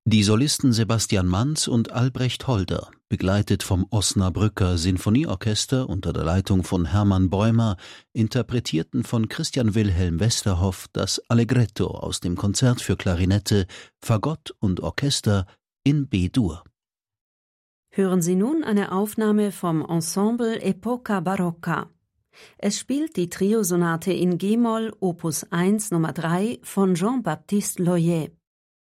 Die Solisten Sebastian Manz und Albrecht Holder, begleitet vom Osnabrücker Sinfonieorchester unter der Leitung von Hermann Bäumer, interpretierten von Christian Wilhelm Westerhoff das Allegretto aus dem Konzert für Klarinette, Fagott und Orchester in B-Dur. Hören Sie nun eine Aufnahme vom Ensemble Epoca Barocca. Es spielt die Triosonate in G-Moll Opus 1 Nummer 3 von Jean-Baptiste Loyer.